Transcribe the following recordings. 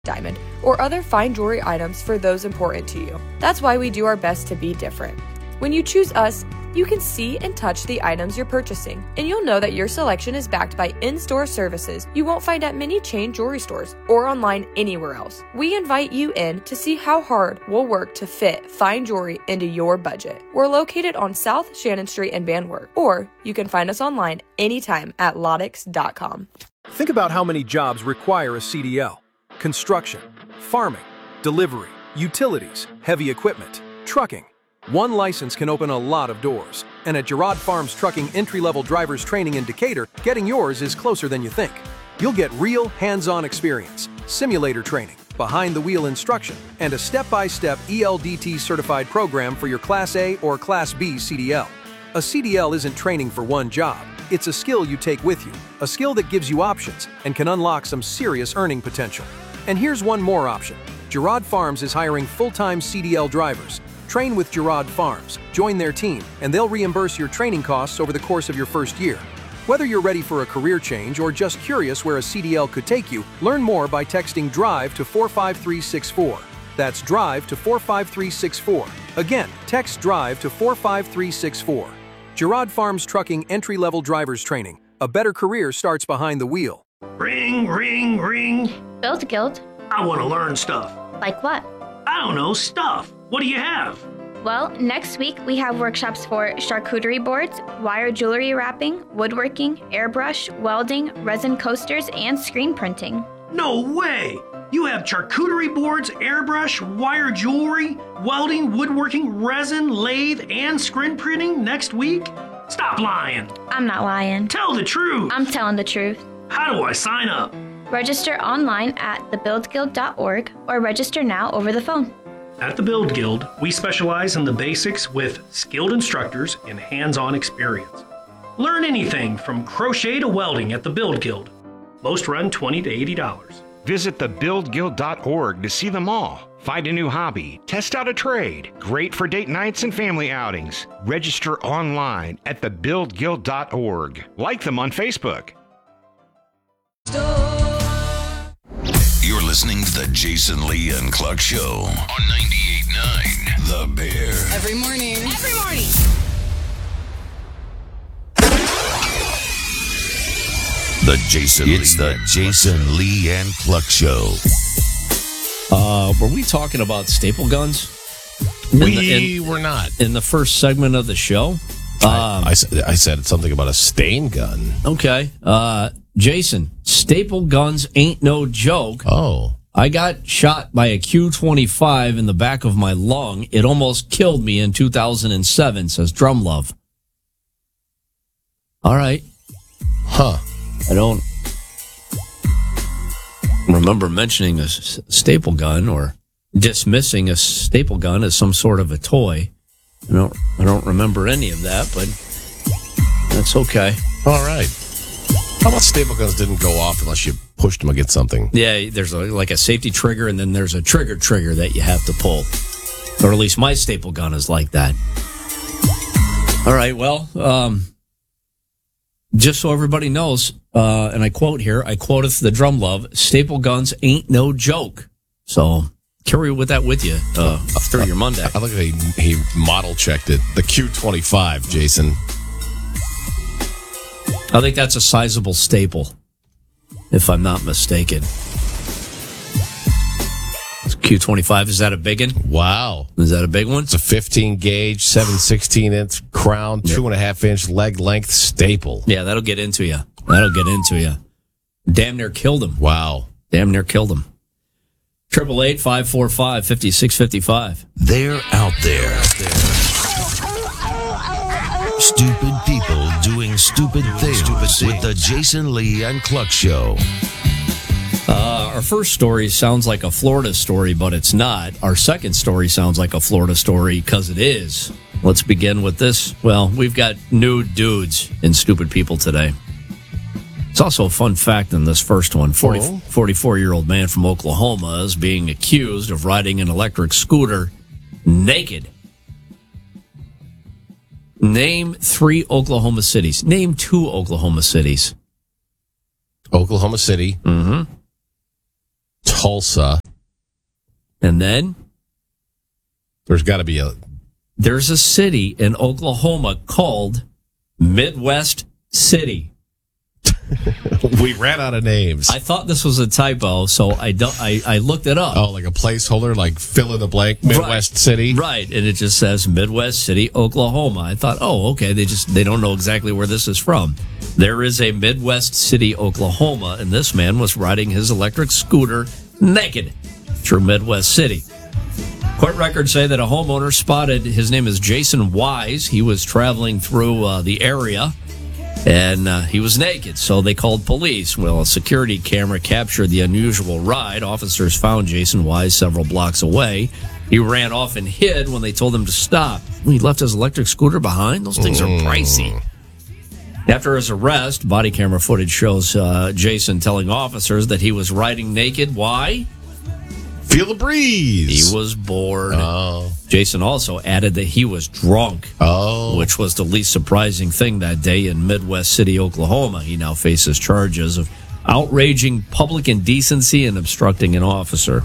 diamond, or other fine jewelry items for those important to you. That's why we do our best to be different. When you choose us, you can see and touch the items you're purchasing, and you'll know that your selection is backed by in-store services you won't find at many chain jewelry stores or online anywhere else. We invite you in to see how hard we'll work to fit fine jewelry into your budget. We're located on South Shannon Street in Van Wert, or you can find us online anytime at Loddix.com. Think about how many jobs require a CDL. Construction, farming, delivery, utilities, heavy equipment, trucking. One license can open a lot of doors, and at Girard Farms Trucking entry-level driver's training in Decatur, getting yours is closer than you think. You'll get real hands-on experience, simulator training, behind-the-wheel instruction, and a step-by-step ELDT-certified program for your Class A or Class B CDL. A CDL isn't training for one job. It's a skill you take with you, a skill that gives you options and can unlock some serious earning potential. And here's one more option. Girard Farms is hiring full-time CDL drivers. Train with Girard Farms, join their team, and they'll reimburse your training costs over the course of your first year. Whether you're ready for a career change or just curious where a CDL could take you, learn more by texting DRIVE to 45364. That's DRIVE to 45364. Again, text DRIVE to 45364. Girard Farms Trucking entry-level driver's training. A better career starts behind the wheel. Ring, ring, ring. Build Guild. I want to learn stuff. Like what? I don't know, stuff. What do you have? Well, next week we have workshops for charcuterie boards, wire jewelry wrapping, woodworking, airbrush, welding, resin coasters, and screen printing. No way! You have charcuterie boards, airbrush, wire jewelry, welding, woodworking, resin, lathe, and screen printing next week? Stop lying! I'm not lying. Tell the truth! I'm telling the truth. How do I sign up? Register online at thebuildguild.org or register now over the phone. At the Build Guild, we specialize in the basics with skilled instructors and hands-on experience. Learn anything from crochet to welding at the Build Guild. Most run $20 to $80. Visit thebuildguild.org to see them all. Find a new hobby, test out a trade. Great for date nights and family outings. Register online at thebuildguild.org. Like them on Facebook. You're listening to the Jason Lee and Cluck Show on 98.9 The Bear. Every morning. Every morning. It's the Jason Lee and Cluck Show. Were we talking about staple guns? We were not. In the first segment of the show? I said something about a stain gun. Okay. Jason, staple guns ain't no joke. Oh. I got shot by a Q-25 in the back of my lung. It almost killed me in 2007, says Drumlove. All right. Huh. I don't remember mentioning a staple gun or dismissing a staple gun as some sort of a toy. I don't remember any of that, but that's okay. All right. How about staple guns didn't go off unless you pushed them against something? Yeah, there's like a safety trigger, and then there's a trigger that you have to pull. Or at least my staple gun is like that. All right, well, just so everybody knows, and I quote here, I quoteth the Drumlove, staple guns ain't no joke. So carry that with you through your Monday. I like that he model checked it. The Q-25, Jason. I think that's a sizable staple, if I'm not mistaken. Q-25, is that a big one? Wow. Is that a big one? It's a 15-gauge, 7/16-inch crown, 2.5-inch leg length staple. Yeah, that'll get into you. Damn near killed him. Wow. Damn near killed him. 888-545-5655. They're out there. Stupid people doing stupid things with the Jason Lee and Cluck Show. Our first story sounds like a Florida story, but it's not. Our second story sounds like a Florida story because it is. Let's begin with this. Well, we've got nude dudes in Stupid People today. It's also a fun fact in this first one. 44-year-old man from Oklahoma is being accused of riding an electric scooter naked. Name 3 Oklahoma cities. Name 2 Oklahoma cities. Oklahoma City. Mm-hmm. Tulsa. And then There's got to be there's a city in Oklahoma called Midwest City. We ran out of names. I thought this was a typo, so I looked it up. Oh, like a placeholder, like fill in the blank, Midwest City? Right, and it just says Midwest City, Oklahoma. I thought, oh, okay, they don't know exactly where this is from. There is a Midwest City, Oklahoma, and this man was riding his electric scooter naked through Midwest City. Court records say that a homeowner spotted, his name is Jason Wise. He was traveling through the area, and he was naked, so they called police. Well, a security camera captured the unusual ride. Officers found Jason Wise several blocks away. He ran off and hid when they told him to stop. He left his electric scooter behind? Those things are pricey. After his arrest, body camera footage shows Jason telling officers that he was riding naked. Why? Feel the breeze. He was bored. Oh. Jason also added that he was drunk, which was the least surprising thing that day in Midwest City, Oklahoma. He now faces charges of outraging public indecency and obstructing an officer.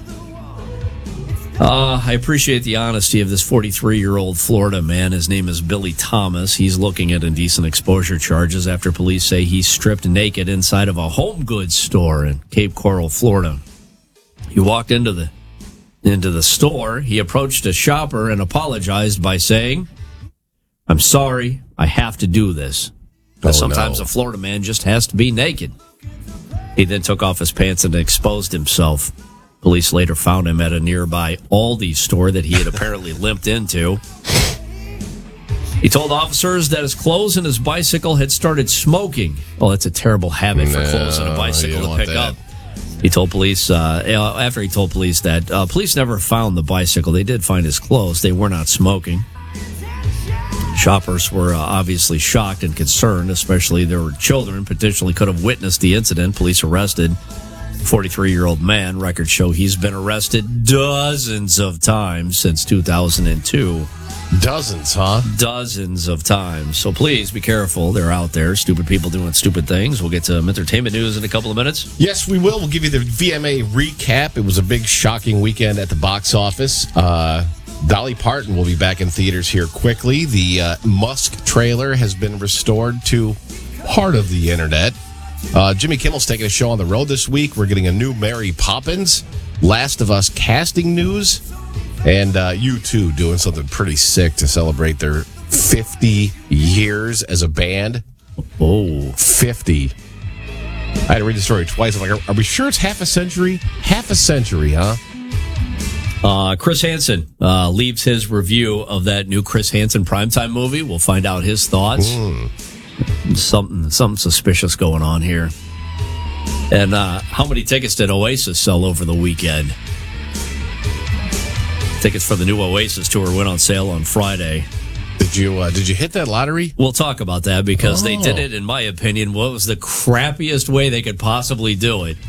I appreciate the honesty of this 43-year-old Florida man. His name is Billy Thomas. He's looking at indecent exposure charges after police say he stripped naked inside of a home goods store in Cape Coral, Florida. He walked into the store. He approached a shopper and apologized by saying, "I'm sorry, I have to do this." Sometimes a Florida man just has to be naked. He then took off his pants and exposed himself. Police later found him at a nearby Aldi store that he had apparently limped into. He told officers that his clothes and his bicycle had started smoking. Oh, that's a terrible habit for clothes and a bicycle to pick up. He told police, after he told police that police never found the bicycle. They did find his clothes. They were not smoking. Shoppers were obviously shocked and concerned, especially there were children potentially could have witnessed the incident. Police arrested 43-year-old man. Records show he's been arrested dozens of times since 2002. Dozens, huh? Dozens of times. So please be careful. They're out there. Stupid people doing stupid things. We'll get to entertainment news in a couple of minutes. Yes, we will. We'll give you the VMA recap. It was a big, shocking weekend at the box office. Dolly Parton will be back in theaters here quickly. The Musk trailer has been restored to part of the internet. Jimmy Kimmel's taking a show on the road this week. We're getting a new Mary Poppins. Last of Us casting news. And U2 doing something pretty sick to celebrate their 50 years as a band. Oh, 50. I had to read the story twice. I'm like, are we sure it's half a century? Half a century, huh? Chris Hansen leaves his review of that new Chris Hansen primetime movie. We'll find out his thoughts. Something suspicious going on here. And how many tickets did Oasis sell over the weekend? Tickets for the new Oasis tour went on sale on Friday. Did you hit that lottery? We'll talk about that because they did it, in my opinion, what was the crappiest way they could possibly do it.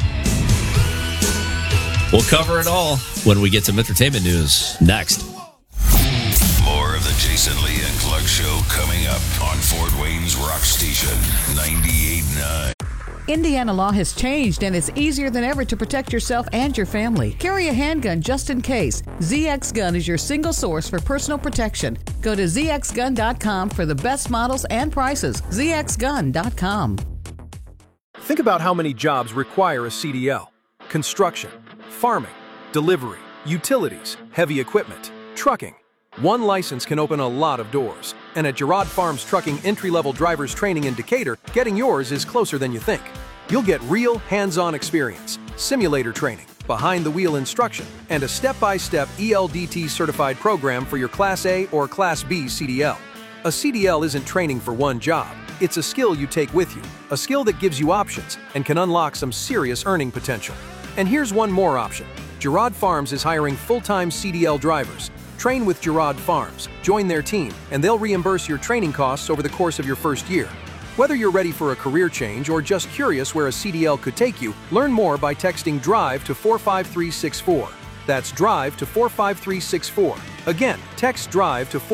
We'll cover it all when we get to entertainment news next. More of the Jason Lee and Clark Show coming up on Fort Wayne's Rock Station 98.9. Indiana law has changed, and it's easier than ever to protect yourself and your family. Carry a handgun just in case. ZX Gun is your single source for personal protection. Go to zxgun.com for the best models and prices. zxgun.com. Think about how many jobs require a CDL. Construction, farming, delivery, utilities, heavy equipment, trucking. One license can open a lot of doors. And at Girard Farms Trucking entry-level drivers training in Decatur, getting yours is closer than you think. You'll get real hands-on experience, simulator training, behind-the-wheel instruction, and a step-by-step ELDT certified program for your Class A or Class B CDL. A CDL isn't training for one job. It's a skill you take with you, a skill that gives you options and can unlock some serious earning potential. And here's one more option. Girard Farms is hiring full-time CDL drivers. Train with Girard Farms, join their team, and they'll reimburse your training costs over the course of your first year. Whether you're ready for a career change or just curious where a CDL could take you, learn more by texting DRIVE to 45364. That's DRIVE to 45364. Again, text DRIVE to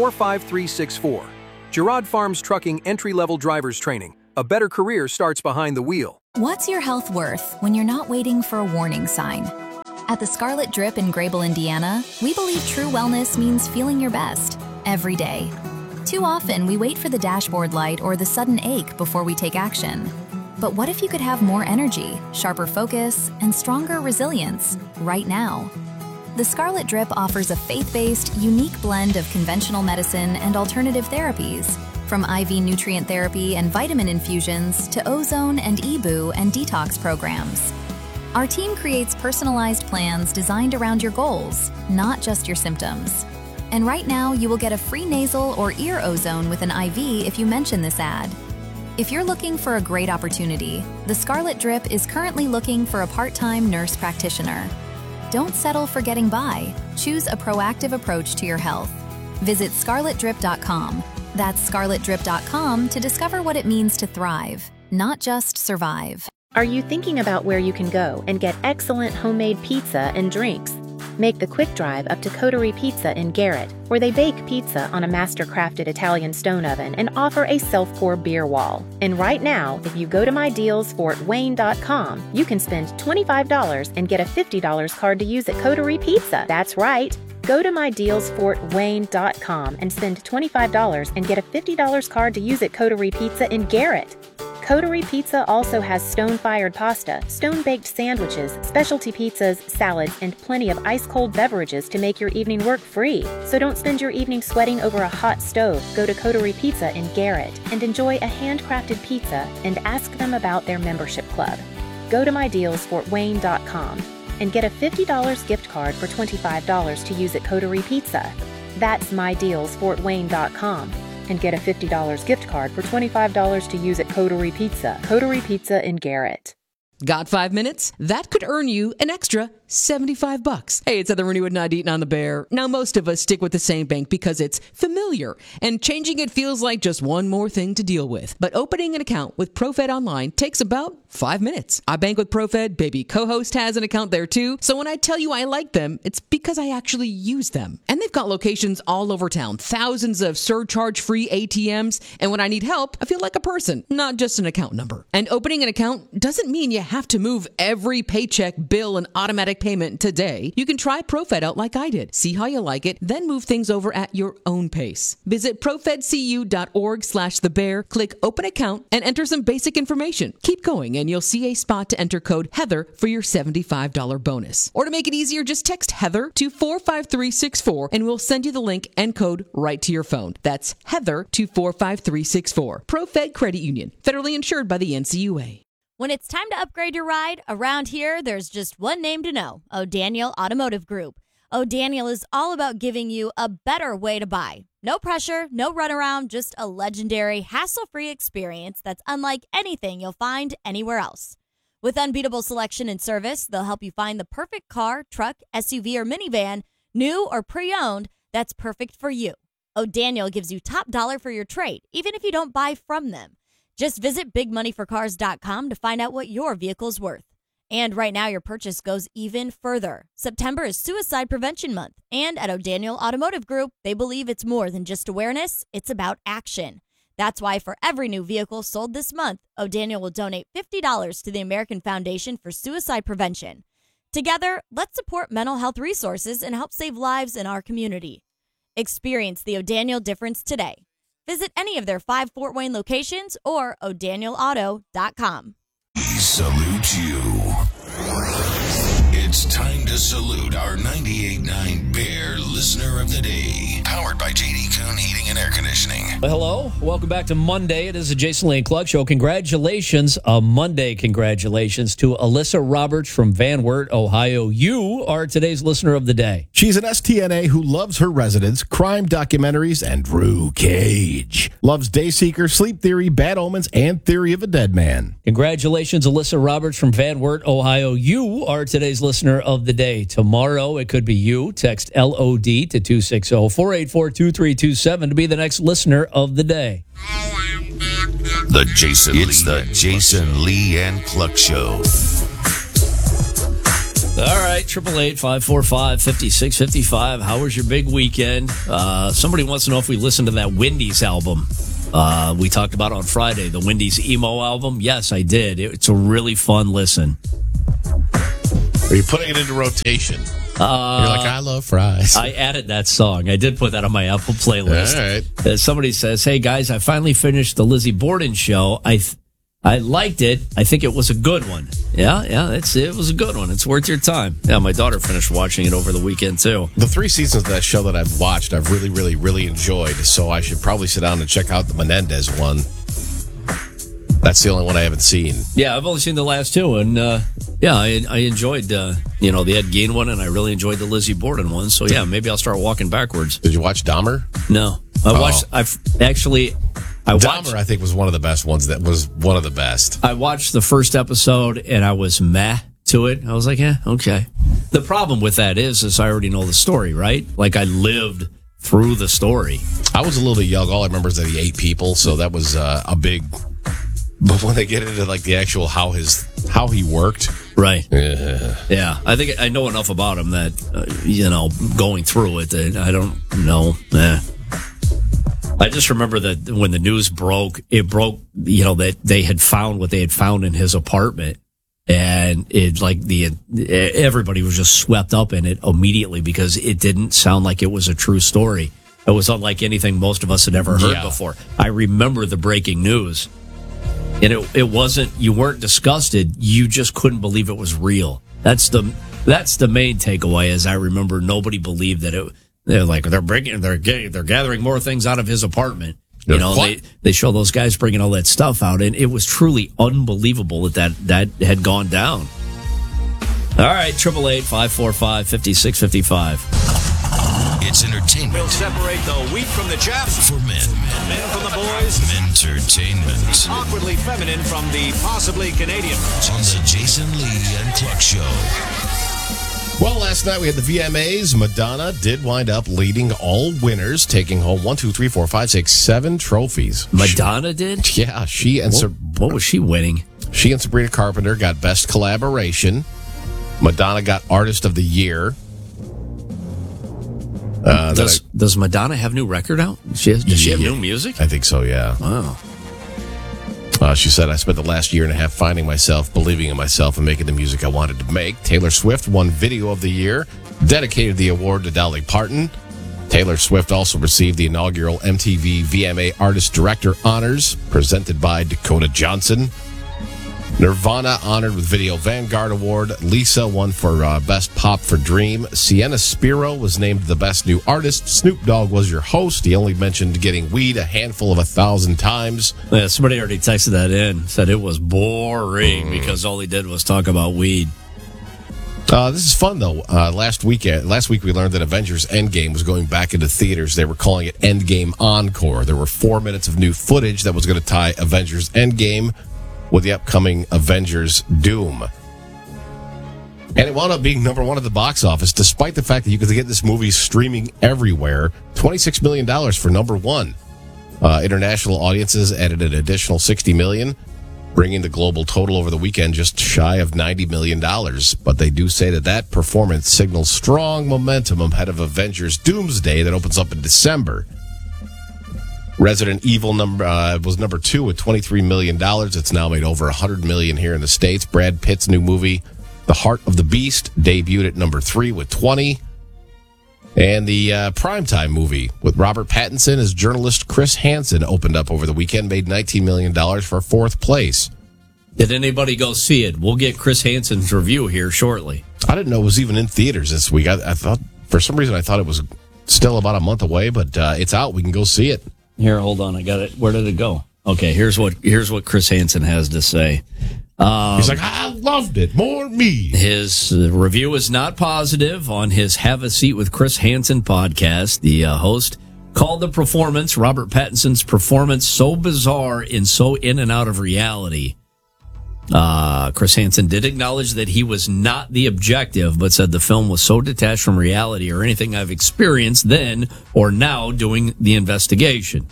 45364. Girard Farms Trucking entry-level drivers training. A better career starts behind the wheel. What's your health worth when you're not waiting for a warning sign? At the Scarlet Drip in Grable, Indiana, we believe true wellness means feeling your best every day. Too often, we wait for the dashboard light or the sudden ache before we take action. But what if you could have more energy, sharper focus, and stronger resilience right now? The Scarlet Drip offers a faith-based, unique blend of conventional medicine and alternative therapies, from IV nutrient therapy and vitamin infusions to ozone and EBOO and detox programs. Our team creates personalized plans designed around your goals, not just your symptoms. And right now, you will get a free nasal or ear ozone with an IV if you mention this ad. If you're looking for a great opportunity, the Scarlet Drip is currently looking for a part-time nurse practitioner. Don't settle for getting by. Choose a proactive approach to your health. Visit scarletdrip.com. That's scarletdrip.com to discover what it means to thrive, not just survive. Are you thinking about where you can go and get excellent homemade pizza and drinks? Make the quick drive up to Coterie Pizza in Garrett, where they bake pizza on a master-crafted Italian stone oven and offer a self-pour beer wall. And right now, if you go to mydealsfortwayne.com, you can spend $25 and get a $50 card to use at Coterie Pizza. That's right. Go to mydealsfortwayne.com and spend $25 and get a $50 card to use at Coterie Pizza in Garrett. Coterie Pizza also has stone-fired pasta, stone-baked sandwiches, specialty pizzas, salads, and plenty of ice-cold beverages to make your evening work free. So don't spend your evening sweating over a hot stove. Go to Coterie Pizza in Garrett and enjoy a handcrafted pizza and ask them about their membership club. Go to mydealsfortwayne.com and get a $50 gift card for $25 to use at Coterie Pizza. That's mydealsfortwayne.com. and get a $50 gift card for $25 to use at Coterie Pizza. Coterie Pizza in Garrett. Got 5 minutes? That could earn you an extra $75. Hey, it's Heather Renew at 90 Eaton on the Bear. Now, most of us stick with the same bank because it's familiar, and changing it feels like just one more thing to deal with. But opening an account with ProFed Online takes about 5 minutes. I bank with ProFed. Baby co-host has an account there too. So when I tell you I like them, it's because I actually use them. And they've got locations all over town, thousands of surcharge-free ATMs. And when I need help, I feel like a person, not just an account number. And opening an account doesn't mean you have to move every paycheck, bill, and automatic payment today. You can try ProFed out like I did. See how you like it, then move things over at your own pace. Visit profedcu.org/thebear, click open account, and enter some basic information. Keep going, and you'll see a spot to enter code Heather for your $75 bonus. Or to make it easier, just text Heather to 45364, and we'll send you the link and code right to your phone. That's Heather to 45364. ProFed Credit Union, federally insured by the NCUA. When it's time to upgrade your ride, around here, there's just one name to know: O'Daniel Automotive Group. O'Daniel is all about giving you a better way to buy. No pressure, no runaround, just a legendary, hassle-free experience that's unlike anything you'll find anywhere else. With unbeatable selection and service, they'll help you find the perfect car, truck, SUV, or minivan, new or pre-owned, that's perfect for you. O'Daniel gives you top dollar for your trade, even if you don't buy from them. Just visit bigmoneyforcars.com to find out what your vehicle's worth. And right now, your purchase goes even further. September is Suicide Prevention Month, and at O'Daniel Automotive Group, they believe it's more than just awareness, it's about action. That's why for every new vehicle sold this month, O'Daniel will donate $50 to the American Foundation for Suicide Prevention. Together, let's support mental health resources and help save lives in our community. Experience the O'Daniel difference today. Visit any of their 5 Fort Wayne locations or o'danielauto.com. We salute you. It's time to salute our 98.9 Bear Listener of the Day. Powered by J.D. Kuhn Heating and Air Conditioning. Hello. Welcome back to Monday. It is the Jason Lee and Clug Show. Congratulations. Monday congratulations to Alyssa Roberts from Van Wert, Ohio. You are today's Listener of the Day. She's an STNA who loves her residents, crime documentaries, and Drew Cage. Loves Dayseeker, Sleep Theory, Bad Omens, and Theory of a Dead Man. Congratulations, Alyssa Roberts from Van Wert, Ohio. You are today's Listener of the Day. Tomorrow, it could be you. Text LOD to 260-484-2327 to be the next Listener of the Day. It's the Jason Lee and Clug Show. All right, 888-545-5655. How was your big weekend? Somebody wants to know if we listened to that Wendy's album. We talked about on Friday the Wendy's Emo album. Yes, I did. It's a really fun listen. Are you putting it into rotation? You're like, I love fries. I added that song. I did put that on my Apple playlist. All right. Somebody says, "Hey guys, I finally finished the Lizzie Borden show. I liked it. I think it was a good one." Yeah, it was a good one. It's worth your time. Yeah, my daughter finished watching it over the weekend too. The 3 seasons of that show that I've watched, I've really, really, really enjoyed. So I should probably sit down and check out the Menendez one. That's the only one I haven't seen. Yeah, I've only seen the last 2, and I enjoyed the Ed Gein one, and I really enjoyed the Lizzie Borden one. So yeah, maybe I'll start walking backwards. Did you watch Dahmer? No, Dahmer, I think, was one of the best ones. That was one of the best. I watched the first episode, and I was meh to it. I was like, okay. The problem with that is I already know the story, right? Like, I lived through the story. I was a little bit young. All I remember is that he ate people, so that was a big... But when they get into like the actual how he worked, right? Yeah, I think I know enough about him that going through it, that I don't know. I just remember that when the news broke, that they had found what they had found in his apartment, and everybody was just swept up in it immediately because it didn't sound like it was a true story. It was unlike anything most of us had ever heard before. I remember the breaking news. And it wasn't, you weren't disgusted, you just couldn't believe it was real. That's the main takeaway, as I remember nobody believed that they're gathering more things out of his apartment. They show those guys bringing all that stuff out, and it was truly unbelievable that had gone down. All right, 888-545-5655. It's entertainment. We'll separate the wheat from the chaff. For men. Men from the boys. Entertainment. Awkwardly feminine from the possibly Canadian. On the Jason Lee and Cluck Show. Well, last night we had the VMAs. Madonna did wind up leading all winners, taking home 7 trophies. Madonna did? Yeah, she and... What was she winning? She and Sabrina Carpenter got Best Collaboration. Madonna got Artist of the Year. Does Madonna have new record out? Does she have new music? I think so, yeah. Wow. She said, I spent the last year and a half finding myself, believing in myself, and making the music I wanted to make. Taylor Swift won Video of the Year, dedicated the award to Dolly Parton. Taylor Swift also received the inaugural MTV VMA Artist Director honors, presented by Dakota Johnson. Nirvana honored with Video Vanguard Award. Lisa won for Best Pop for Dream. Sienna Spiro was named the Best New Artist. Snoop Dogg was your host. He only mentioned getting weed a handful of 1,000 times. Yeah, somebody already texted that in. Said it was boring because all he did was talk about weed. This is fun, though. Last week we learned that Avengers Endgame was going back into theaters. They were calling it Endgame Encore. There were 4 minutes of new footage that was going to tie Avengers Endgame with the upcoming Avengers Doom. And it wound up being number 1 at the box office, despite the fact that you could get this movie streaming everywhere. $26 million for number 1. International audiences added an additional $60 million, bringing the global total over the weekend just shy of $90 million. But they do say that performance signals strong momentum ahead of Avengers Doomsday that opens up in December. Resident Evil was number 2 with $23 million. It's now made over $100 million here in the States. Brad Pitt's new movie, The Heart of the Beast, debuted at number 3 with 20. And the Primetime movie with Robert Pattinson as journalist Chris Hansen opened up over the weekend, made $19 million for 4th place. Did anybody go see it? We'll get Chris Hansen's review here shortly. I didn't know it was even in theaters this week. I thought, for some reason, it was still about a month away, but it's out. We can go see it. Here, hold on. I got it. Where did it go? Okay, here's what Chris Hansen has to say. He's like, I loved it. More me. His review is not positive on his Have a Seat with Chris Hansen podcast. The host called the performance, Robert Pattinson's performance, so bizarre and so in and out of reality. Chris Hansen did acknowledge that he was not the objective, but said the film was so detached from reality or anything I've experienced then or now doing the investigation.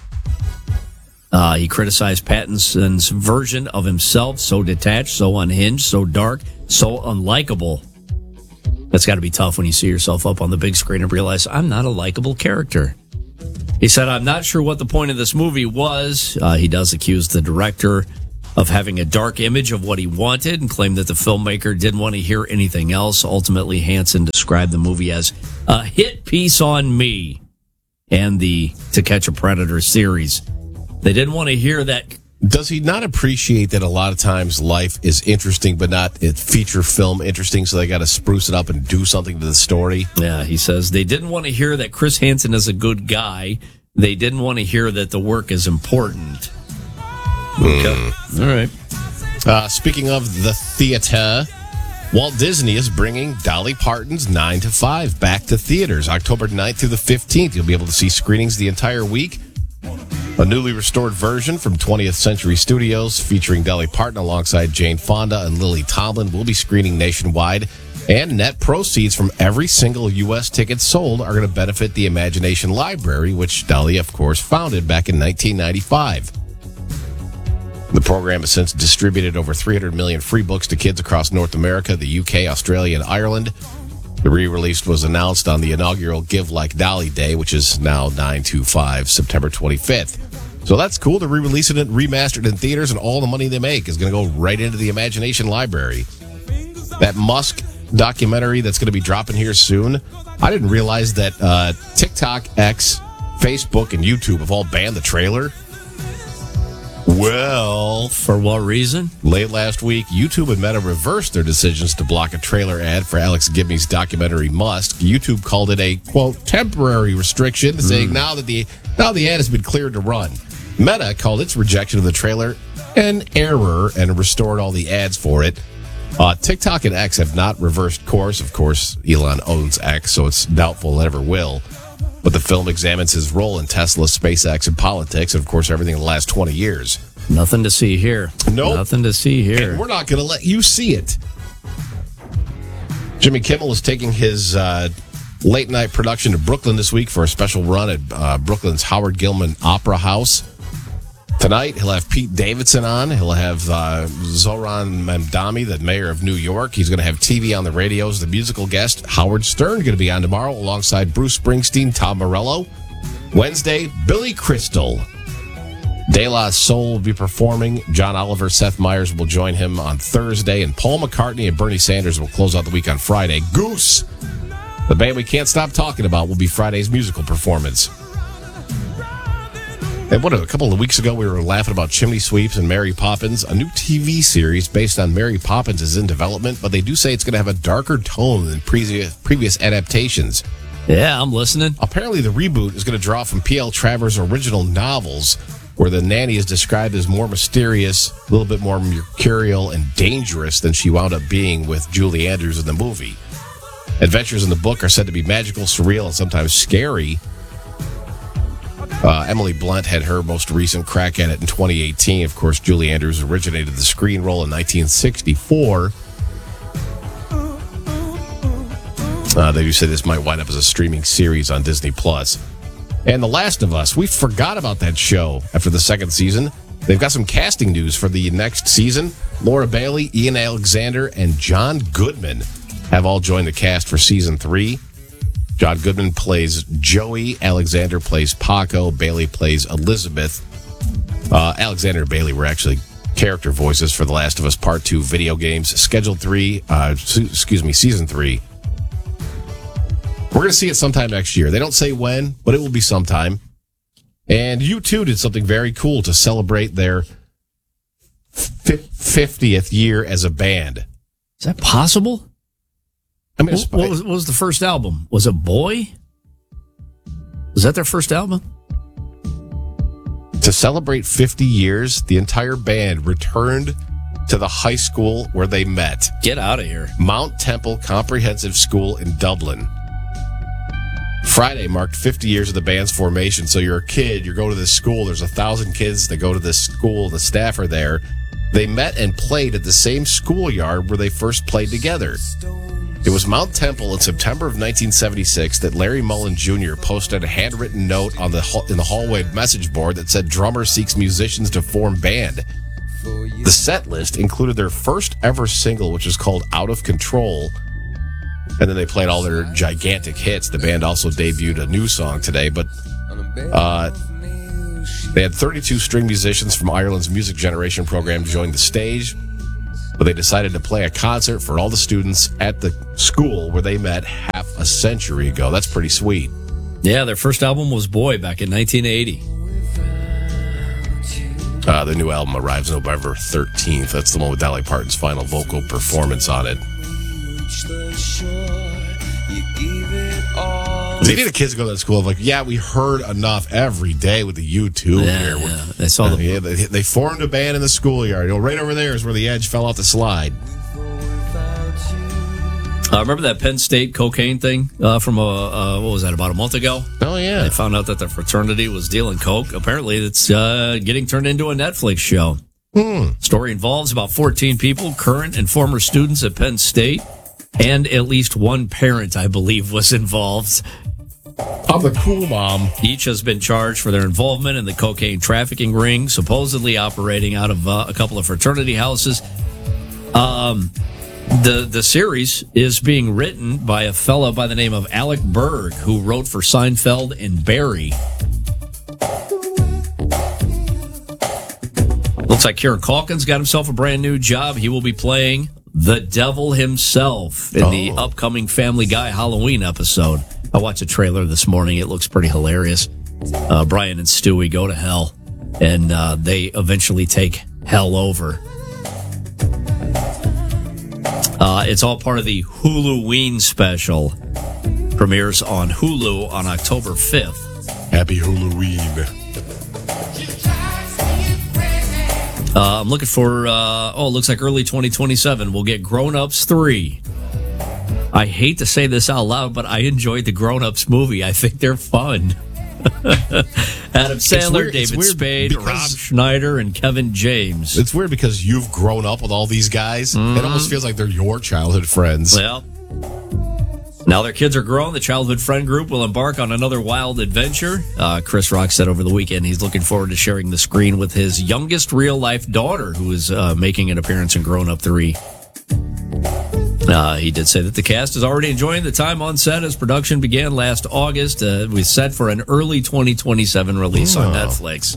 He criticized Pattinson's version of himself, so detached, so unhinged, so dark, so unlikable. That's got to be tough when you see yourself up on the big screen and realize, I'm not a likable character. He said, I'm not sure what the point of this movie was. He does accuse the director of having a dark image of what he wanted and claimed that the filmmaker didn't want to hear anything else. Ultimately, Hansen described the movie as a hit piece on me and the To Catch a Predator series. They didn't want to hear that. Does he not appreciate that a lot of times life is interesting, but not feature film interesting, so they got to spruce it up and do something to the story? Yeah, he says they didn't want to hear that Chris Hansen is a good guy. They didn't want to hear that the work is important. Okay. All right. Speaking of the theater, Walt Disney is bringing Dolly Parton's 9 to 5 back to theaters October 9th through the 15th. You'll be able to see screenings the entire week. A newly restored version from 20th Century Studios featuring Dolly Parton alongside Jane Fonda and Lily Tomlin will be screening nationwide. And net proceeds from every single U.S. ticket sold are going to benefit the Imagination Library, which Dolly, of course, founded back in 1995. The program has since distributed over 300 million free books to kids across North America, the UK, Australia, and Ireland. The re-release was announced on the inaugural Give Like Dolly Day, which is now 9/25, September 25th. So that's cool. They're re-releasing it remastered in theaters, and all the money they make is going to go right into the Imagination Library. That Musk documentary that's going to be dropping here soon, I didn't realize that TikTok, X, Facebook, and YouTube have all banned the trailer. Well, for what reason? Late last week, YouTube and Meta reversed their decisions to block a trailer ad for Alex Gibney's documentary Musk. YouTube called it a, quote, temporary restriction, saying now the ad has been cleared to run. Meta called its rejection of the trailer an error and restored all the ads for it. TikTok and X have not reversed course. Of course, Elon owns X, so it's doubtful it ever will. But the film examines his role in Tesla, SpaceX, and politics, and, of course, everything in the last 20 years. Nothing to see here. Nope. Nothing to see here. And we're not going to let you see it. Jimmy Kimmel is taking his late-night production to Brooklyn this week for a special run at Brooklyn's Howard Gilman Opera House. Tonight, he'll have Pete Davidson on. He'll have Zohran Mamdani, the mayor of New York. He's going to have TV on the radio as the musical guest. Howard Stern going to be on tomorrow alongside Bruce Springsteen, Tom Morello. Wednesday, Billy Crystal. De La Soul will be performing. John Oliver, Seth Meyers will join him on Thursday. And Paul McCartney and Bernie Sanders will close out the week on Friday. Goose, the band we can't stop talking about, will be Friday's musical performance. And a couple of weeks ago, we were laughing about Chimney Sweeps and Mary Poppins. A new TV series based on Mary Poppins is in development, but they do say it's going to have a darker tone than previous adaptations. Yeah, I'm listening. Apparently, the reboot is going to draw from P.L. Travers' original novels, where the nanny is described as more mysterious, a little bit more mercurial and dangerous than she wound up being with Julie Andrews in the movie. Adventures in the book are said to be magical, surreal, and sometimes scary. Emily Blunt had her most recent crack at it in 2018. Of course, Julie Andrews originated the screen role in 1964. They do say this might wind up as a streaming series on Disney+. And The Last of Us, we forgot about that show after the second season. They've got some casting news for the next season. Laura Bailey, Ian Alexander, and John Goodman have all joined the cast for season 3. John Goodman plays Joey. Alexander plays Paco. Bailey plays Elizabeth. Alexander and Bailey were actually character voices for The Last of Us Part 2 video games. Season 3. We're going to see it sometime next year. They don't say when, but it will be sometime. And U2 did something very cool to celebrate their 50th year as a band. Is that possible? I mean, what was the first album? Was it Boy? Was that their first album? To celebrate 50 years, the entire band returned to the high school where they met. Get out of here. Mount Temple Comprehensive School in Dublin. Friday marked 50 years of the band's formation. So you're a kid, you go to this school, there's 1,000 kids that go to this school, the staff are there. They met and played at the same schoolyard where they first played together. It was Mount Temple in September of 1976 that Larry Mullen Jr. posted a handwritten note in the hallway message board that said, "Drummer seeks musicians to form band." The set list included their first ever single, which is called Out of Control. And then they played all their gigantic hits. The band also debuted a new song today, but They had 32 string musicians from Ireland's Music Generation program join the stage, but they decided to play a concert for all the students at the school where they met half a century ago. That's pretty sweet. Yeah, their first album was Boy back in 1980. The new album arrives November 13th. That's the one with Dolly Parton's final vocal performance on it. They need the kids to go to that school of like, yeah, we heard enough every day with the U2 here. Yeah. They saw they formed a band in the schoolyard. Right over there is where the Edge fell off the slide. Remember that Penn State cocaine thing from what was that, about a month ago? Oh, yeah. They found out that the fraternity was dealing coke. Apparently, it's getting turned into a Netflix show. Story involves about 14 people, current and former students at Penn State, and at least one parent, I believe, was involved. I'm the cool mom. Each has been charged for their involvement in the cocaine trafficking ring, supposedly operating out of a couple of fraternity houses. The series is being written by a fellow by the name of Alec Berg, who wrote for Seinfeld and Barry. Looks like Kieran Culkin's got himself a brand new job. He will be playing the devil himself in the upcoming Family Guy Halloween episode. I watched a trailer this morning. It looks pretty hilarious. Brian and Stewie go to hell, and they eventually take hell over. It's all part of the Huluween special. Premieres on Hulu on October 5th. Happy Halloween. I'm looking for, it looks like early 2027. We'll get Grown Ups 3. I hate to say this out loud, but I enjoyed the Grown Ups movie. I think they're fun. Adam Sandler, David Spade, Rob Schneider, and Kevin James. It's weird because you've grown up with all these guys. It almost feels like they're your childhood friends. Well, now their kids are grown. The childhood friend group will embark on another wild adventure. Chris Rock said over the weekend he's looking forward to sharing the screen with his youngest real-life daughter, who is making an appearance in Grown Up 3. He did say that the cast is already enjoying the time on set as production began last August. We set for an early 2027 release on Netflix.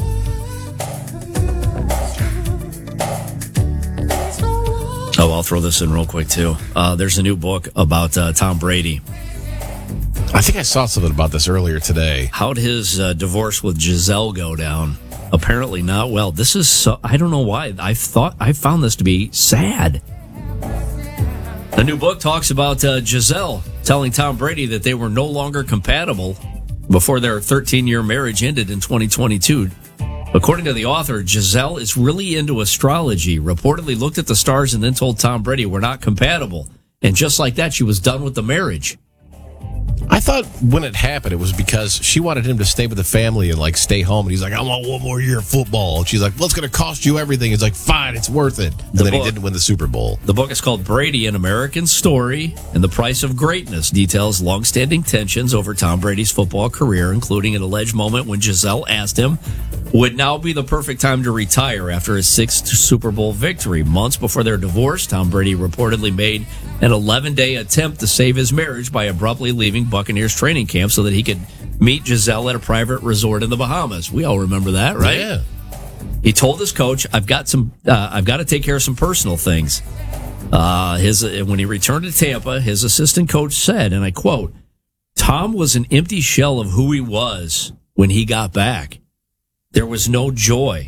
Oh, I'll throw this in real quick, too. There's a new book about Tom Brady. I think I saw something about this earlier today. How'd his divorce with Giselle go down? Apparently not well. This is so, I don't know why. I found this to be sad. The new book talks about Giselle telling Tom Brady that they were no longer compatible before their 13-year marriage ended in 2022. According to the author, Giselle is really into astrology, reportedly looked at the stars and then told Tom Brady we're not compatible. And just like that, she was done with the marriage. I thought when it happened, it was because she wanted him to stay with the family and like stay home. And he's like, I want one more year of football. And she's like, well, it's going to cost you everything. He's like, fine, it's worth it. And then he didn't win the Super Bowl. The book is called Brady, An American Story, and The Price of Greatness details longstanding tensions over Tom Brady's football career, including an alleged moment when Giselle asked him, would now be the perfect time to retire after his 6th Super Bowl victory. Months before their divorce, Tom Brady reportedly made an 11-day attempt to save his marriage by abruptly leaving Buccaneers training camp so that he could meet Giselle at a private resort in the Bahamas. We all remember that, right? Yeah. He told his coach, I've got to take care of some personal things. When he returned to Tampa, his assistant coach said, and I quote, Tom was an empty shell of who he was when he got back. There was no joy.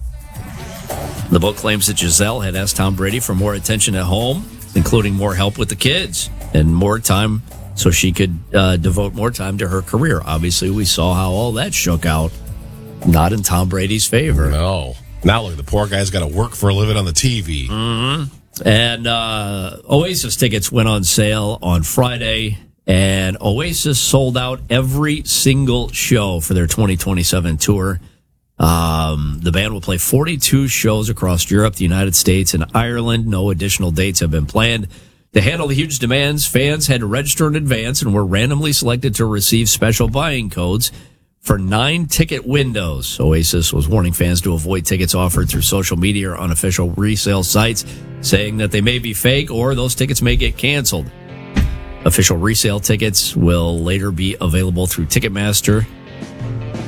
The book claims that Giselle had asked Tom Brady for more attention at home, including more help with the kids and more time so she could devote more time to her career. Obviously, we saw how all that shook out. Not in Tom Brady's favor. No. Now look, the poor guy's got to work for a living on the TV. Mm-hmm. And Oasis tickets went on sale on Friday, and Oasis sold out every single show for their 2027 tour. The band will play 42 shows across Europe, the United States, and Ireland. No additional dates have been planned. To handle the huge demands, fans had to register in advance and were randomly selected to receive special buying codes for 9 ticket windows. Oasis was warning fans to avoid tickets offered through social media or unofficial resale sites, saying that they may be fake or those tickets may get canceled. Official resale tickets will later be available through Ticketmaster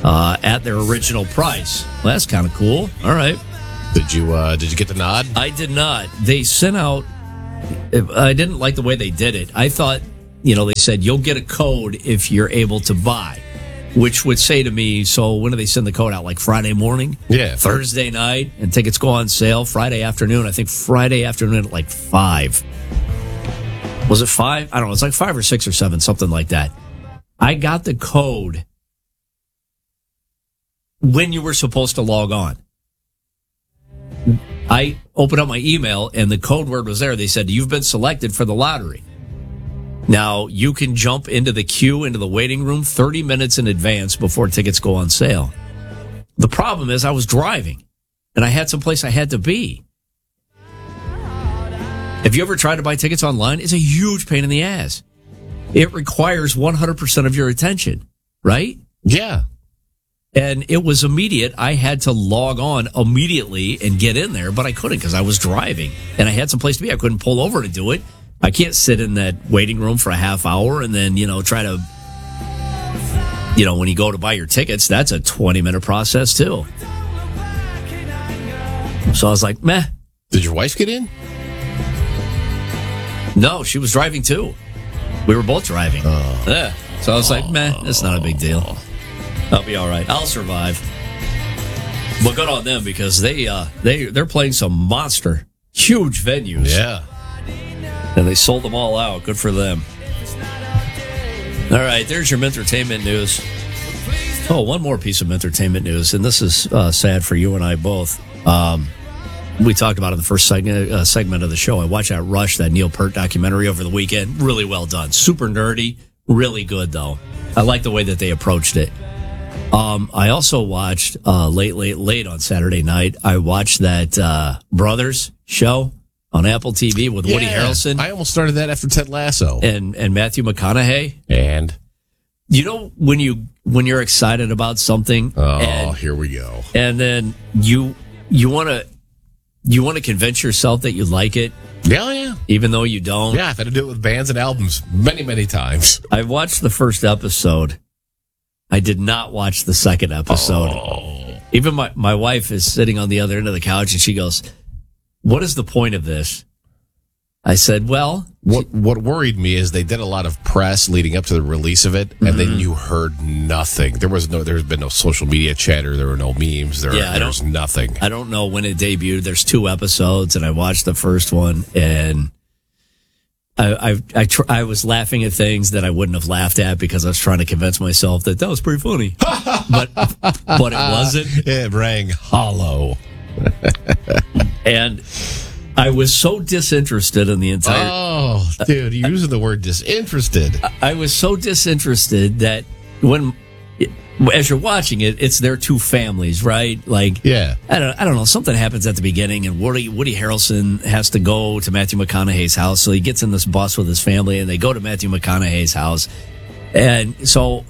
at their original price. Well, that's kind of cool. All right. Did you get the nod? I did not. They sent out. I didn't like the way they did it. I thought, they said you'll get a code if you're able to buy, which would say to me, so when do they send the code out? Like Friday morning? Yeah. Thursday night, and tickets go on sale Friday afternoon. I think Friday afternoon at like 5. Was it 5? I don't know. It's like 5 or 6 or 7, something like that. I got the code when you were supposed to log on. I opened up my email and the code word was there. They said, you've been selected for the lottery. Now, you can jump into the queue, into the waiting room 30 minutes in advance before tickets go on sale. The problem is I was driving and I had someplace I had to be. Have you ever tried to buy tickets online? It's a huge pain in the ass. It requires 100% of your attention, right? Yeah. And it was immediate. I had to log on immediately and get in there, but I couldn't because I was driving and I had some place to be. I couldn't pull over to do it. I can't sit in that waiting room for a half hour and then, try to, when you go to buy your tickets, that's a 20-minute process too. So I was like, meh. Did your wife get in? No, she was driving too. We were both driving. Yeah. So I was like, meh, it's not a big deal. I'll be all right. I'll survive. But good on them because they're playing some monster, huge venues. Yeah. And they sold them all out. Good for them. All right, there's your entertainment news. Oh, one more piece of entertainment news, and this is sad for you and I both. We talked about it in the first segment of the show. I watched that Rush, that Neil Peart documentary over the weekend. Really well done. Super nerdy. Really good, though. I like the way that they approached it. I also watched late on Saturday night. I watched that Brothers show on Apple TV with Woody Harrelson. I almost started that after Ted Lasso and Matthew McConaughey. And when you're excited about something. Here we go. And then you want to convince yourself that you like it. Yeah. Even though you don't. Yeah, I've had to do it with bands and albums many, many times. I watched the first episode. I did not watch the second episode. Even my wife is sitting on the other end of the couch and she goes, what is the point of this? I said, well... What worried me is they did a lot of press leading up to the release of it, and then you heard nothing. There's been no social media chatter. There were no memes. There's nothing. I don't know when it debuted. There's 2 episodes, and I watched the first one, and I was laughing at things that I wouldn't have laughed at because I was trying to convince myself that was pretty funny. but it wasn't. It rang hollow. And I was so disinterested in the entire... Oh, dude, you're using the word disinterested. I was so disinterested that as you're watching it, it's their 2 families, right? Like, yeah. I don't know. Something happens at the beginning, and Woody Harrelson has to go to Matthew McConaughey's house. So he gets in this bus with his family, and they go to Matthew McConaughey's house. And so,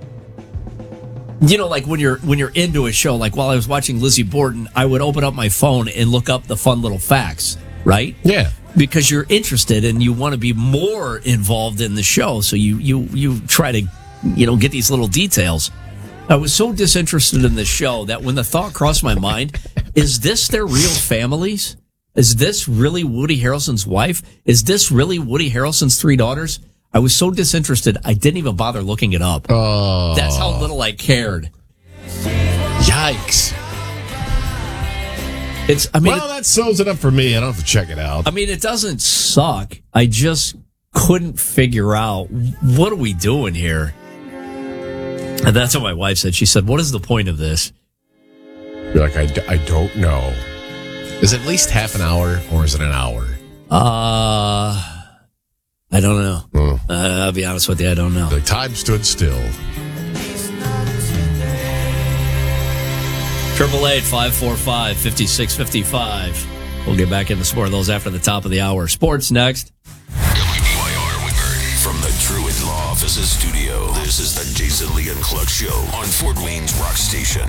like when you're into a show, like while I was watching Lizzie Borden, I would open up my phone and look up the fun little facts, right? Yeah. Because you're interested and you want to be more involved in the show. So you try to, get these little details. I was so disinterested in the show that when the thought crossed my mind, is this their real families? Is this really Woody Harrelson's wife? Is this really Woody Harrelson's 3 daughters? I was so disinterested, I didn't even bother looking it up. Oh. That's how little I cared. Yikes. That sews it up for me. I don't have to check it out. I mean, it doesn't suck. I just couldn't figure out, what are we doing here? And that's what my wife said. She said, what is the point of this? You're like, I don't know. Is it at least half an hour or is it an hour? I don't know. I'll be honest with you, I don't know. The time stood still. 888-545-5655. We'll get back into some more of those after the top of the hour. Sports next. WBYR Woodburn from the Truett Law Offices studio. This is the Jason Lee and Cluck Show on Fort Wayne's Rock Station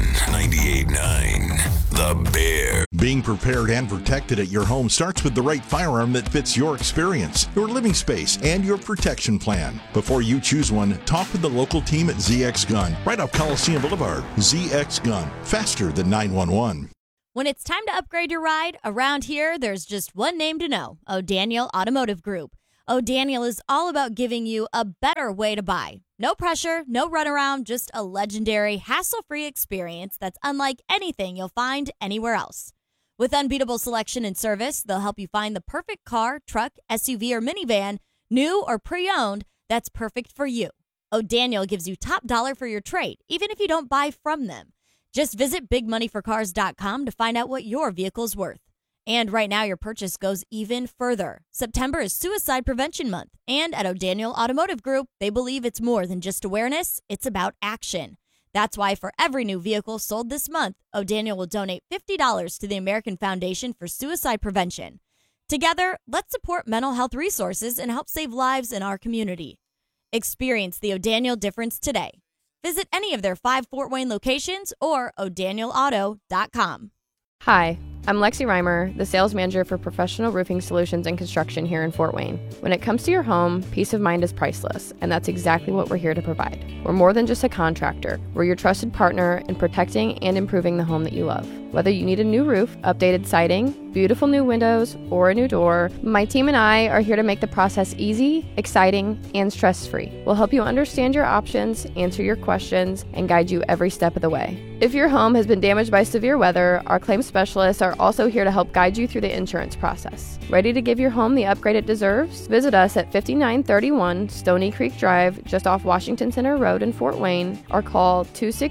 98.9. The Bear. Being prepared and protected at your home starts with the right firearm that fits your experience, your living space, and your protection plan. Before you choose one, talk with the local team at ZX Gun, right off Coliseum Boulevard. ZX Gun, faster than 911. When it's time to upgrade your ride, around here, there's just one name to know: O'Daniel Automotive Group. O'Daniel is all about giving you a better way to buy. No pressure, no runaround, just a legendary, hassle-free experience that's unlike anything you'll find anywhere else. With unbeatable selection and service, they'll help you find the perfect car, truck, SUV, or minivan, new or pre-owned, that's perfect for you. O'Daniel gives you top dollar for your trade, even if you don't buy from them. Just visit bigmoneyforcars.com to find out what your vehicle's worth. And right now, your purchase goes even further. September is Suicide Prevention Month, and at O'Daniel Automotive Group, they believe it's more than just awareness, it's about action. That's why for every new vehicle sold this month, O'Daniel will donate $50 to the American Foundation for Suicide Prevention. Together, let's support mental health resources and help save lives in our community. Experience the O'Daniel difference today. Visit any of their 5 Fort Wayne locations or o'danielauto.com. Hi, I'm Lexi Reimer, the sales manager for Professional Roofing Solutions and Construction here in Fort Wayne. When it comes to your home, peace of mind is priceless, and that's exactly what we're here to provide. We're more than just a contractor. We're your trusted partner in protecting and improving the home that you love. Whether you need a new roof, updated siding, beautiful new windows, or a new door, my team and I are here to make the process easy, exciting, and stress-free. We'll help you understand your options, answer your questions, and guide you every step of the way. If your home has been damaged by severe weather, our claims specialists are also here to help guide you through the insurance process. Ready to give your home the upgrade it deserves? Visit us at 5931 Stony Creek Drive, just off Washington Center Road in Fort Wayne, or call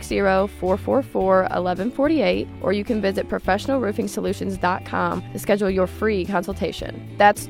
260-444-1148, or you can visit professionalroofingsolutions.com to schedule your free consultation. That's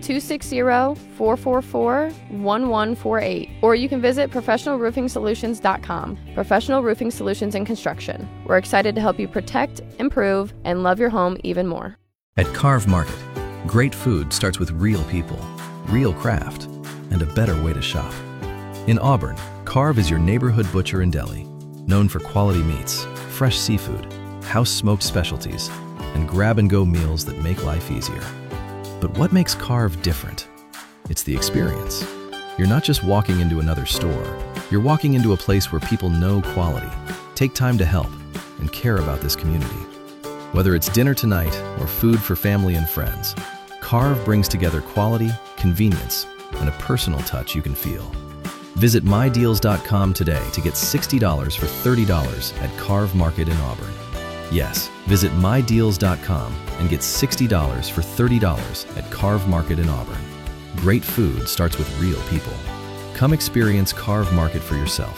260-444-1148, or you can visit professionalroofingsolutions.com. Professional Roofing Solutions and Construction. We're excited to help you protect, improve, and love your home even more. At Carve Market, great food starts with real people, real craft, and a better way to shop. In Auburn, Carve is your neighborhood butcher and deli, known for quality meats, fresh seafood, house-smoked specialties, and grab-and-go meals that make life easier. But what makes Carve different? It's the experience. You're not just walking into another store. You're walking into a place where people know quality, take time to help, and care about this community. Whether it's dinner tonight or food for family and friends, Carve brings together quality, convenience, and a personal touch you can feel. Visit mydeals.com today to get $60 for $30 at Carve Market in Auburn. Yes, visit mydeals.com and get $60 for $30 at Carve Market in Auburn. Great food starts with real people. Come experience Carve Market for yourself.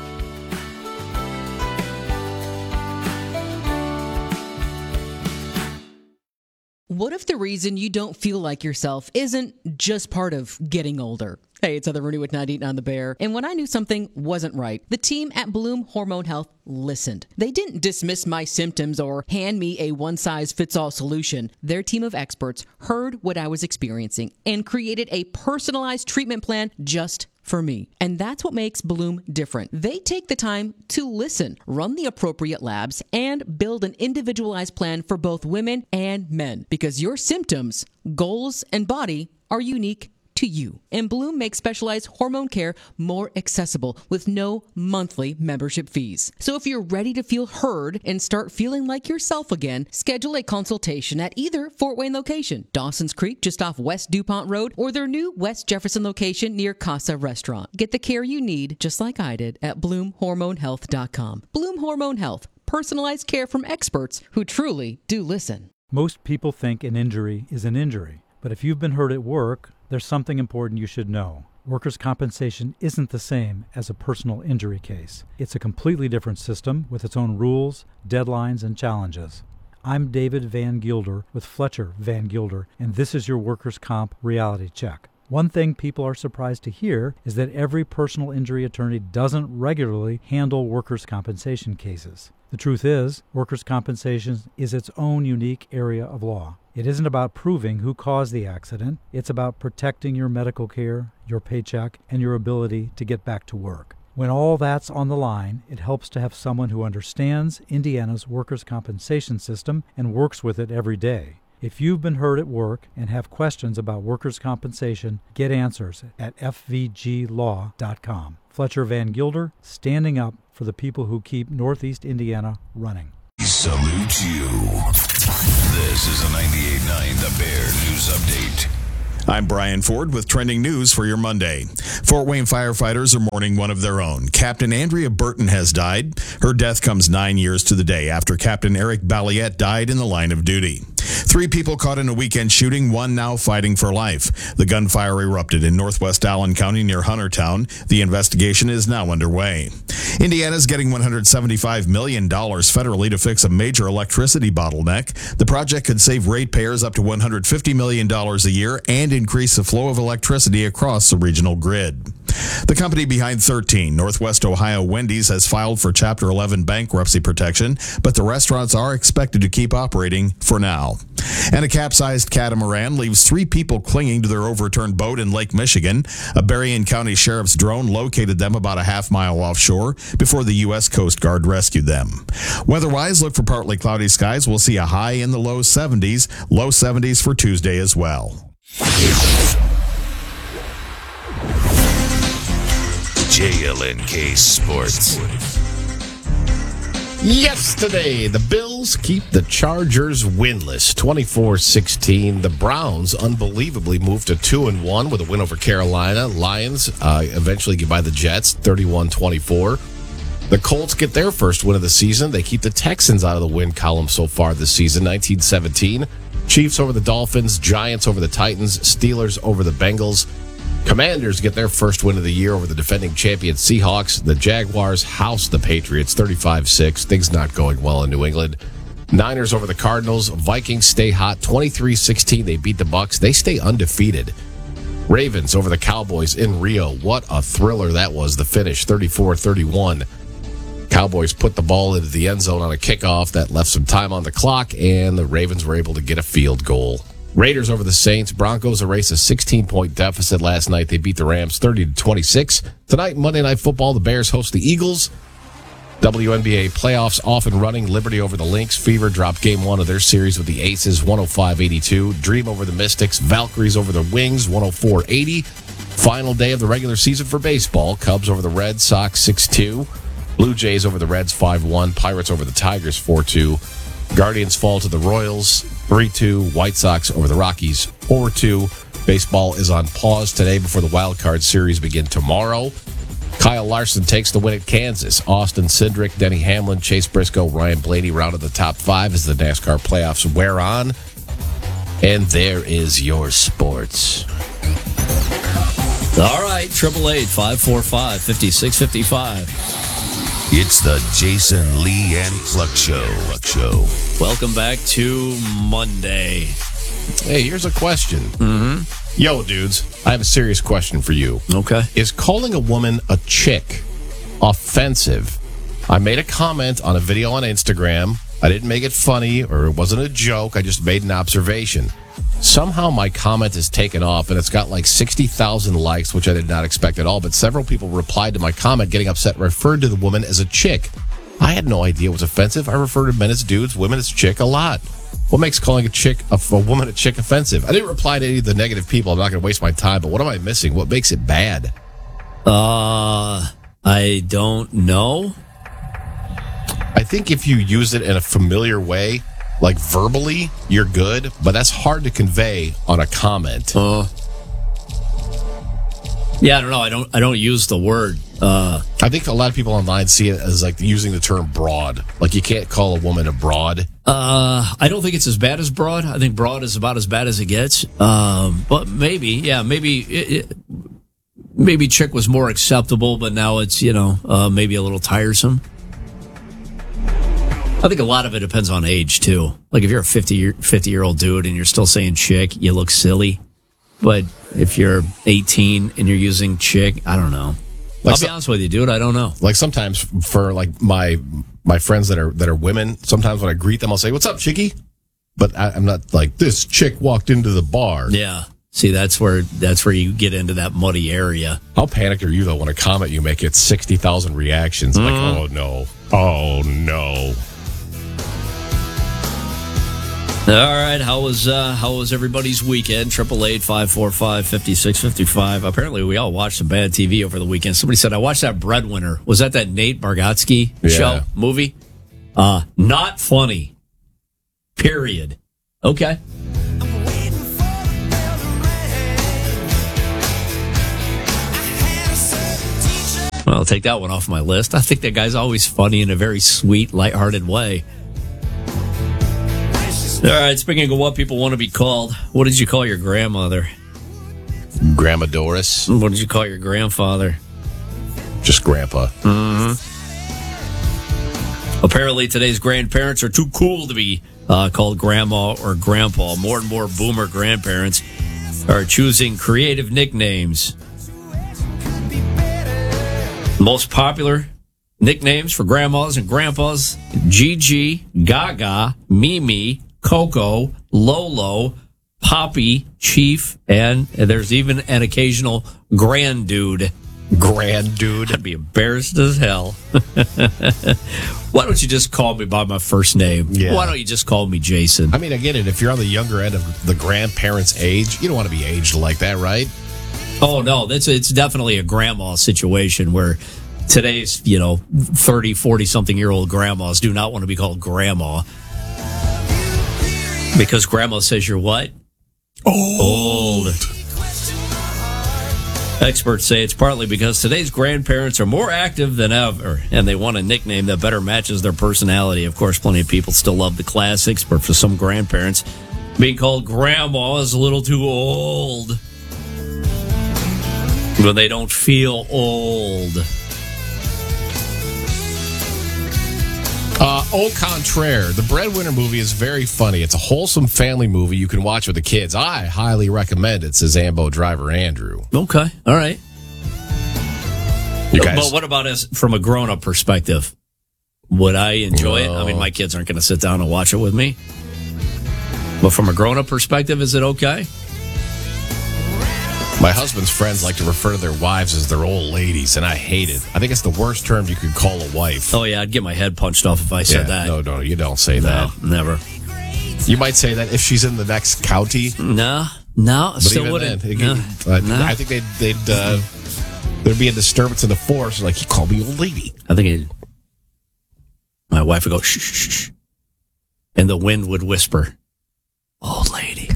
What if the reason you don't feel like yourself isn't just part of getting older? Hey, it's Heather Rooney with 98 on the Bear. And when I knew something wasn't right, the team at Bloom Hormone Health listened. They didn't dismiss my symptoms or hand me a one-size-fits-all solution. Their team of experts heard what I was experiencing and created a personalized treatment plan just for me. And that's what makes Bloom different. They take the time to listen, run the appropriate labs, and build an individualized plan for both women and men. Because your symptoms, goals, and body are unique to you. And Bloom makes specialized hormone care more accessible with no monthly membership fees. So if you're ready to feel heard and start feeling like yourself again, schedule a consultation at either Fort Wayne location, Dawson's Creek just off West DuPont Road, or their new West Jefferson location near Casa Restaurant. Get the care you need, just like I did, at BloomHormoneHealth.com. Bloom Hormone Health, personalized care from experts who truly do listen. Most people think an injury is an injury, but if you've been hurt at work, there's something important you should know. Workers' compensation isn't the same as a personal injury case. It's a completely different system with its own rules, deadlines, and challenges. I'm David Van Gilder with Fletcher Van Gilder, and this is your Workers' Comp Reality Check. One thing people are surprised to hear is that every personal injury attorney doesn't regularly handle workers' compensation cases. The truth is, workers' compensation is its own unique area of law. It isn't about proving who caused the accident. It's about protecting your medical care, your paycheck, and your ability to get back to work. When all that's on the line, it helps to have someone who understands Indiana's workers' compensation system and works with it every day. If you've been hurt at work and have questions about workers' compensation, get answers at fvglaw.com. Fletcher Van Gilder, standing up for the people who keep Northeast Indiana running. Salute you. This is a 98.9 The Bear News Update. I'm Brian Ford with trending news for your Monday. Fort Wayne firefighters are mourning one of their own. Captain Andrea Burton has died. Her death comes 9 years to the day after Captain Eric Balliette died in the line of duty. 3 people caught in a weekend shooting, 1 now fighting for life. The gunfire erupted in northwest Allen County near Huntertown. The investigation is now underway. Indiana's getting $175 million federally to fix a major electricity bottleneck. The project could save ratepayers up to $150 million a year and increase the flow of electricity across the regional grid. The company behind 13, Northwest Ohio Wendy's, has filed for Chapter 11 bankruptcy protection, but the restaurants are expected to keep operating for now. And a capsized catamaran leaves 3 people clinging to their overturned boat in Lake Michigan. A Berrien County Sheriff's drone located them about a half-mile offshore before the U.S. Coast Guard rescued them. Weather-wise, look for partly cloudy skies. We'll see a high in the low 70s for Tuesday as well. JLNK Sports. Yesterday, the Bills keep the Chargers winless, 24-16. The Browns unbelievably moved to 2-1 with a win over Carolina. Lions eventually get by the Jets, 31-24. The Colts get their first win of the season. They keep the Texans out of the win column so far this season, 19-17. Chiefs over the Dolphins, Giants over the Titans, Steelers over the Bengals. Commanders get their first win of the year over the defending champion Seahawks. The Jaguars house the Patriots 35-6. Things not going well in New England. Niners over the Cardinals. Vikings stay hot 23-16. They beat the Bucs. They stay undefeated. Ravens over the Cowboys in Rio. What a thriller that was. The finish 34-31. Cowboys put the ball into the end zone on a kickoff that left some time on the clock, and the Ravens were able to get a field goal. Raiders over the Saints. Broncos erase a 16-point deficit last night. They beat the Rams 30-26. Tonight, Monday Night Football, the Bears host the Eagles. WNBA playoffs off and running. Liberty over the Lynx. Fever dropped game 1 of their series with the Aces, 105-82. Dream over the Mystics. Valkyries over the Wings, 104-80. Final day of the regular season for baseball. Cubs over the Red Sox, 6-2. Blue Jays over the Reds, 5-1. Pirates over the Tigers, 4-2. Guardians fall to the Royals, 3-2. White Sox over the Rockies, 4-2. Baseball is on pause today before the wild card series begin tomorrow. Kyle Larson takes the win at Kansas. Austin Cindric, Denny Hamlin, Chase Briscoe, Ryan Blaney rounded the top 5 as the NASCAR playoffs wear on. And there is your sports. All right, 888-545-5655. It's the Jason Lee and Cluck Show. Welcome back to Monday. Hey, here's a question. Yo, dudes, I have a serious question for you. Okay. Is calling a woman a chick offensive? I made a comment on a video on Instagram. I didn't make it funny or it wasn't a joke. I just made an observation. Somehow my comment is taken off, and it's got like 60,000 likes, which I did not expect at all. But several people replied to my comment getting upset, referred to the woman as a chick. I had no idea it was offensive. I refer to men as dudes, women as chick a lot. What makes calling a woman a chick offensive? I didn't reply to any of the negative people. I'm not going to waste my time, but what am I missing? What makes it bad? I don't know. I think if you use it in a familiar way, like verbally, you're good, but that's hard to convey on a comment. Yeah, I don't know. I don't use the word. I think a lot of people online see it as like using the term broad. Like you can't call a woman a broad. I don't think it's as bad as broad. I think broad is about as bad as it gets. But maybe chick was more acceptable, but now it's, maybe a little tiresome. I think a lot of it depends on age, too. Like, if you're a 50-year-old dude and you're still saying chick, you look silly. But if you're 18 and you're using chick, I don't know. I'll be honest with you, dude, I don't know. Like, sometimes for, like, my friends that are women, sometimes when I greet them, I'll say, "What's up, chickie?" but I'm not like, this chick walked into the bar. Yeah. See, that's where you get into that muddy area. How panicked are you, though, when a comment you make gets 60,000 reactions? Like, oh, no. Oh, no. All right, how was everybody's weekend? 888-545-5655. Apparently, we all watched some bad TV over the weekend. Somebody said, I watched that Breadwinner. Was that Nate Bargatze show, movie? Not funny. Period. Okay. Well, I'll take that one off my list. I think that guy's always funny in a very sweet, lighthearted way. All right, speaking of what people want to be called, what did you call your grandmother? Grandma Doris. What did you call your grandfather? Just Grandpa. Mm-hmm. Apparently, today's grandparents are too cool to be called Grandma or Grandpa. More and more boomer grandparents are choosing creative nicknames. Most popular nicknames for grandmas and grandpas: Gigi, Gaga, Mimi, Coco, Lolo, Poppy, Chief, and there's even an occasional Grandude. Grandude? I'd be embarrassed as hell. Why don't you just call me by my first name? Yeah. Why don't you just call me Jason? I mean, I get it. If you're on the younger end of the grandparents' age, you don't want to be aged like that, right? Oh, no, it's definitely a grandma situation where today's, 30, 40-something-year-old grandmas do not want to be called grandma. Because grandma says you're what? Old. Experts say it's partly because today's grandparents are more active than ever, and they want a nickname that better matches their personality. Of course, plenty of people still love the classics, but for some grandparents, being called grandma is a little too old. When they don't feel old. Au contraire, the Breadwinner movie is very funny. It's a wholesome family movie you can watch with the kids. I highly recommend it, says Ambo driver Andrew. Okay, all right. You guys, but what about us from a grown-up perspective? Would I enjoy it? I mean, my kids aren't going to sit down and watch it with me. But from a grown-up perspective, is it okay? My husband's friends like to refer to their wives as their old ladies, and I hate it. I think it's the worst term you could call a wife. Oh, yeah, I'd get my head punched off if I said that. No, you don't say that. No, never. You might say that if she's in the next county. No, but still wouldn't. I think there'd be a disturbance in the force, like, he called me old lady. I think my wife would go, shh, shh, shh, and the wind would whisper, old lady.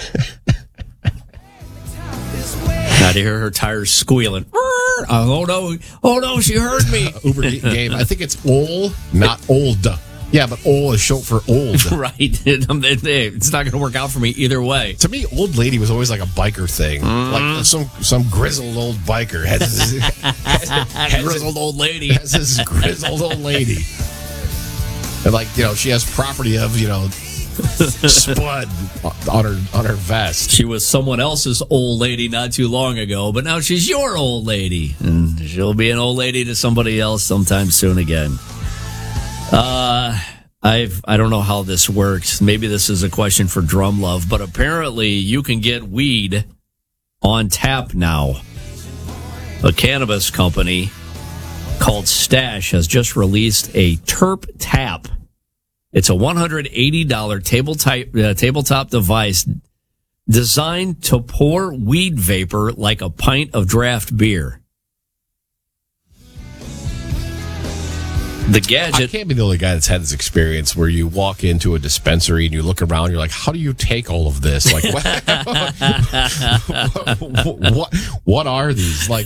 I'd hear her tires squealing. Oh no, she heard me. Uber game. I think it's ol, not old. Yeah, but ol is short for old. Right. It's not going to work out for me either way. To me, old lady was always like a biker thing. Like some grizzled old biker has grizzled old lady. Has this grizzled old lady. And she has property of, Spud on her vest. She was someone else's old lady not too long ago, but now she's your old lady, and she'll be an old lady to somebody else sometime soon again. I don't know how this works. Maybe this is a question for Drum Love, but apparently you can get weed on tap now. A cannabis company called Stash has just released a Terp Tap. It's a $180 tabletop device designed to pour weed vapor like a pint of draft beer. The gadget... I can't be the only guy that's had this experience where you walk into a dispensary and you look around and you're like, how do you take all of this? Like, what are these? Like...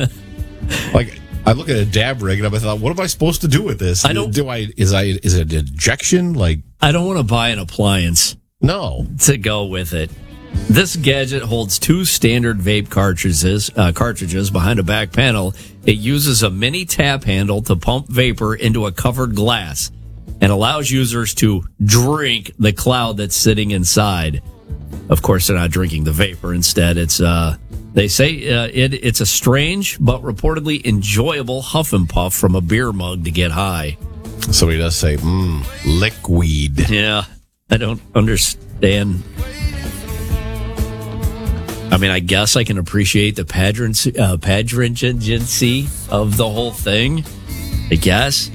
I look at a dab rig and I thought, what am I supposed to do with this? Is it an injection? Like, I don't want to buy an appliance. No. To go with it. This gadget holds 2 standard vape cartridges behind a back panel. It uses a mini tap handle to pump vapor into a covered glass and allows users to drink the cloud that's sitting inside. Of course, they're not drinking the vapor. Instead, it's they say it's a strange but reportedly enjoyable huff and puff from a beer mug to get high. Somebody does say, liquid. Yeah. I don't understand. I mean, I guess I can appreciate the pageantry of the whole thing. I guess.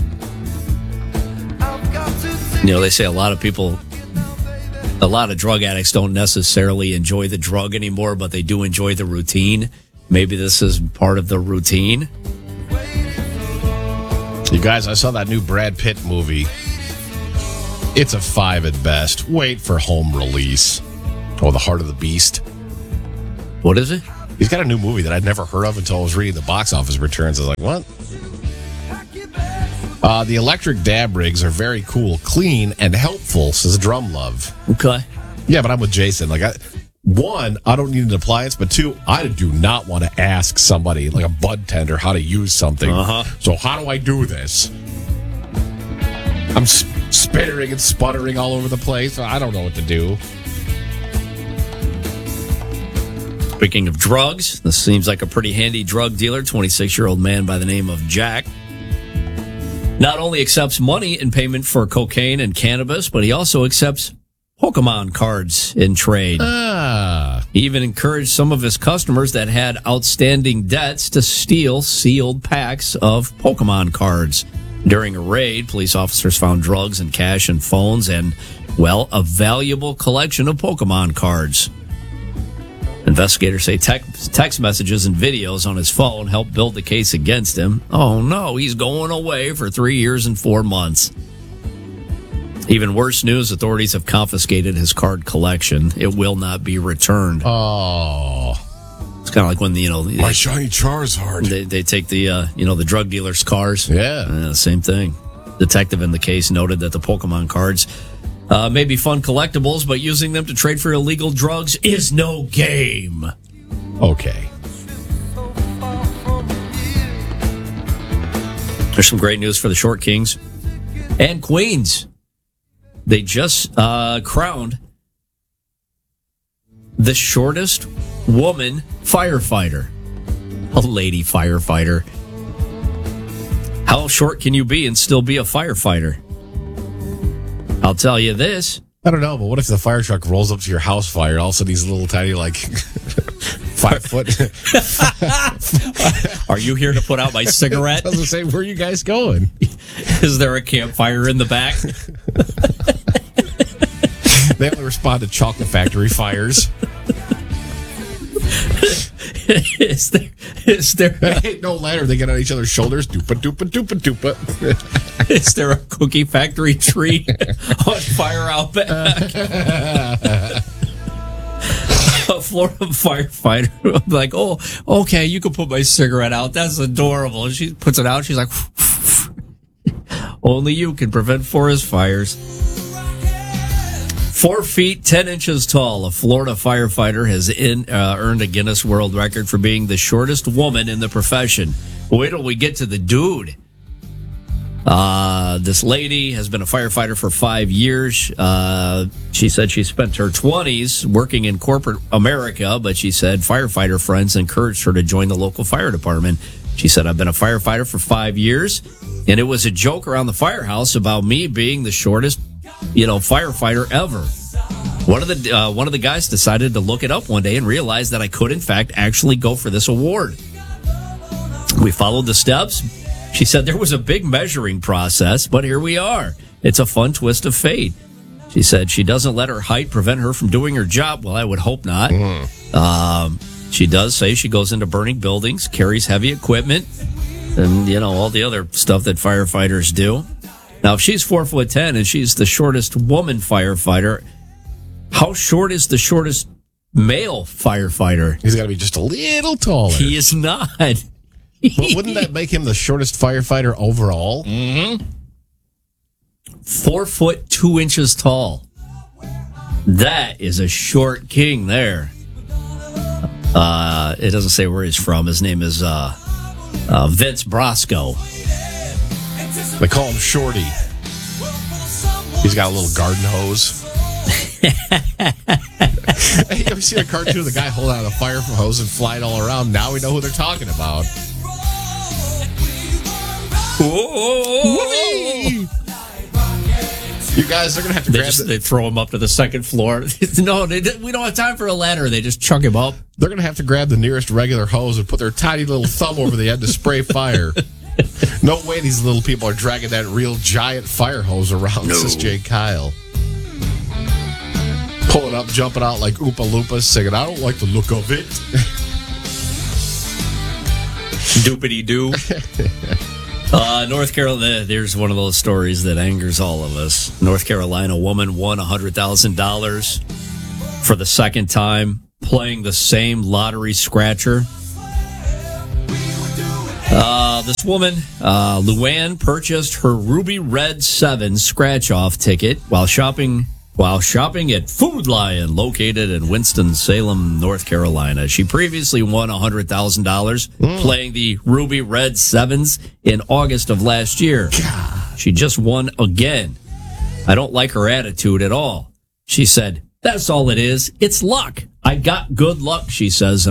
You know, they say a lot of drug addicts don't necessarily enjoy the drug anymore, but they do enjoy the routine. Maybe this is part of the routine. You guys, I saw that new Brad Pitt movie. It's a 5 at best. Wait for home release. Oh, The Heart of the Beast. What is it? He's got a new movie that I'd never heard of until I was reading the box office returns. I was like, what? The electric dab rigs are very cool, clean, and helpful, says Drum Love. Okay. Yeah, but I'm with Jason. Like, one, I don't need an appliance, but two, I do not want to ask somebody, like a bud tender, how to use something. So how do I do this? I'm spittering and sputtering all over the place. I don't know what to do. Speaking of drugs, this seems like a pretty handy drug dealer. 26-year-old man by the name of Jack not only accepts money in payment for cocaine and cannabis, but he also accepts Pokemon cards in trade. He even encouraged some of his customers that had outstanding debts to steal sealed packs of Pokemon cards. During a raid, police officers found drugs and cash and phones and, well, a valuable collection of Pokemon cards. Investigators say text messages and videos on his phone helped build the case against him. Oh no, he's going away for 3 years and 4 months. Even worse news, authorities have confiscated his card collection. It will not be returned. Oh. It's kind of like when, my shiny Charizard. They take the, the drug dealers' cars. Yeah. Same thing. Detective in the case noted that the Pokemon cards may be fun collectibles, but using them to trade for illegal drugs is no game. Okay. There's some great news for the Short Kings and Queens. They just crowned the shortest woman firefighter. A lady firefighter. How short can you be and still be a firefighter? I'll tell you this. I don't know, but what if the fire truck rolls up to your house fire? All of a sudden, these little tiny, 5 foot. Are you here to put out my cigarette? I was going to say, where are you guys going? Is there a campfire in the back? They only respond to chocolate factory fires. Is there ain't no ladder. They get on each other's shoulders. Doopa, doopa, doopa, doopa. Is there a cookie factory tree on fire out back? A Florida firefighter like, oh, okay, you can put my cigarette out. That's adorable. And she puts it out. She's like, only you can prevent forest fires. 4 feet, 10 inches tall, a Florida firefighter has earned a Guinness World Record for being the shortest woman in the profession. Wait till we get to the dude. This lady has been a firefighter for 5 years. She said she spent her 20s working in corporate America, but she said firefighter friends encouraged her to join the local fire department. She said, I've been a firefighter for 5 years, and it was a joke around the firehouse about me being the shortest firefighter ever. One of the guys decided to look it up one day and realized that I could, in fact, actually go for this award. We followed the steps. She said there was a big measuring process, but here we are. It's a fun twist of fate. She said she doesn't let her height prevent her from doing her job. Well, I would hope not. She does say she goes into burning buildings, carries heavy equipment, and, all the other stuff that firefighters do. Now, if she's 4'10" and she's the shortest woman firefighter, how short is the shortest male firefighter? He's got to be just a little taller. He is not. But wouldn't that make him the shortest firefighter overall? Mm-hmm. 4 foot 2 inches tall. That is a short king there. It doesn't say where he's from. His name is Vince Brasco. They call him Shorty. He's got a little garden hose. Hey, you ever seen a cartoon of the guy holding out a fire hose and fly it all around? Now we know who they're talking about. You guys are going to have to They throw him up to the second floor. No, we don't have time for a ladder. They just chuck him up. They're going to have to grab the nearest regular hose and put their tiny little thumb over the end to spray fire. No way these little people are dragging that real giant fire hose around. No. This is Jay Kyle. Pulling up, jumping out like Oompa Loompas, singing, I don't like the look of it. Doopity-doo. North Carolina, there's one of those stories that angers all of us. North Carolina woman won $100,000 for the second time playing the same lottery scratcher. This woman, Luann, purchased her Ruby Red 7 scratch-off ticket while shopping at Food Lion, located in Winston-Salem, North Carolina. She previously won $100,000 playing the Ruby Red 7s in August of last year. She just won again. I don't like her attitude at all. She said, that's all it is. It's luck. I got good luck, she says.